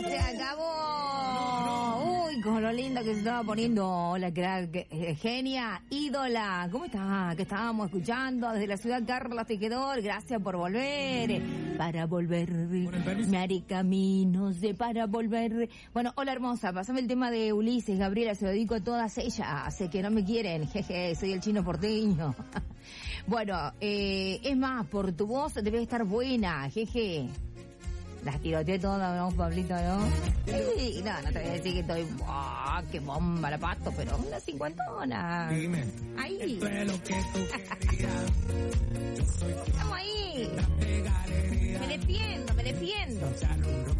se acabó. Uy, con lo lindo que se estaba poniendo. Hola, crack, genia, ídola. ¿Cómo está? Que estábamos escuchando desde la ciudad Carlos Tejedor. Gracias por volver. Para volver. Me haré caminos de para volver. Bueno, hola hermosa. Pásame el tema de Ulises, Gabriela. Se lo dedico a todas ellas. Sé que no me quieren. Jeje, soy el chino porteño. Bueno, es más, por tu voz debe estar buena. Jeje. Las tiroteé todas, ¿no, Pablito, no? Sí, no te voy a decir que estoy... ¡Oh, qué bomba la pasto! Pero una cincuentona. Dime. Ahí. Esto es lo que tú querías. Yo soy... Estamos ahí. Me defiendo.